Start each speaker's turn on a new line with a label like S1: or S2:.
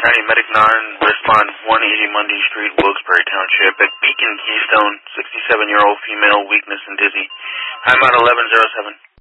S1: County Medic 9, respond 180 Mundy Street, Wilkes-Barre Township. At Beacon Keystone, 67-year-old female, weakness and dizzy. I'm at 1107.